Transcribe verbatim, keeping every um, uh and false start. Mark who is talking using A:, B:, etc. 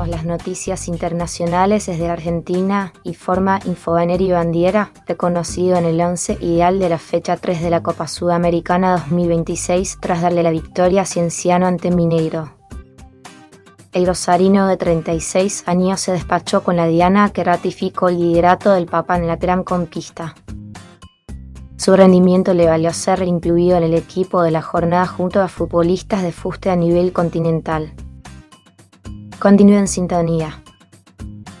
A: repasamos las noticias internacionales desde Argentina y forma Infobanerio Bandiera, reconocido en el once ideal de la fecha tres de la Copa Sudamericana dos mil veintiséis tras darle la victoria a Cienciano ante Mineiro. El rosarino de treinta y seis años se despachó con la diana que ratificó el liderato del Papa en la gran conquista. Su rendimiento le valió ser incluido en el equipo de la jornada junto a futbolistas de fuste a nivel continental. Continúe en sintonía.